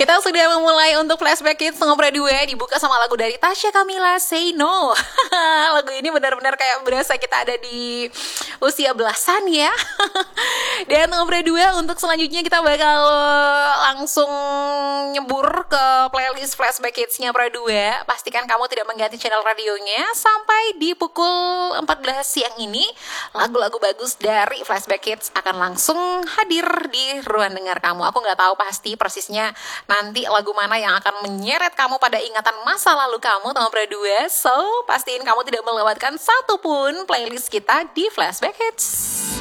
Kita sudah memulai untuk Flashback Kids Ngobrol 2, dibuka sama lagu dari Tasya Kamila, Say No. Lagu ini benar-benar kayak berasa kita ada di usia belasan ya. Dan Ngobrol 2 untuk selanjutnya kita bakal langsung nyebur ke playlist Flashback Kids-nya Pro 2. Pastikan kamu tidak mengganti channel radionya sampai di pukul 14 siang ini. Lagu-lagu bagus dari Flashback Kids akan langsung hadir di ruang dengar kamu. Aku nggak tahu pasti persisnya nanti lagu mana yang akan menyeret kamu pada ingatan masa lalu kamu, teman Pro 2. So, pastiin kamu tidak melewatkan satupun playlist kita di Flashback Hits.